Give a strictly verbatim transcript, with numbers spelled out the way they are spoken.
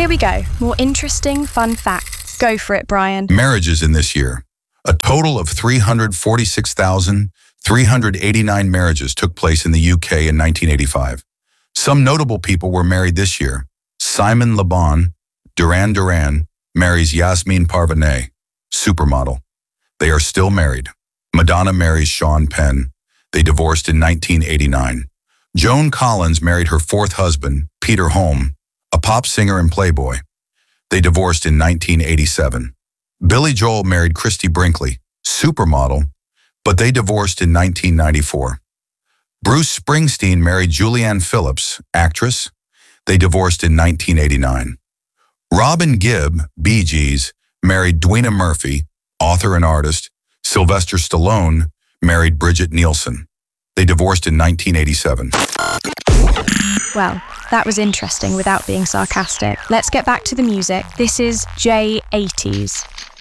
Here we go. More interesting, fun facts. Go for it, Brian. Marriages in this year. A total of three hundred forty-six thousand three hundred eighty-nine marriages took place in the U K in nineteen eighty-five. Some notable people were married this year. Simon Le Bon, Duran Duran, marries Yasmin Parvaneh, supermodel. They are still married. Madonna marries Sean Penn. They divorced in nineteen eighty-nine. Joan Collins married her fourth husband, Peter Holm, a pop singer and playboy. They divorced in nineteen eighty-seven. Billy Joel married Christy Brinkley, supermodel, but they divorced in nineteen ninety-four. Bruce Springsteen married Julianne Phillips, actress. They divorced in nineteen eighty-nine. Robin Gibb, Bee Gees, married Dwena Murphy, author and artist. Sylvester Stallone married Bridget Nielsen. They divorced in nineteen eighty-seven. Well, that was interesting without being sarcastic. Let's get back to the music. This is J eighties.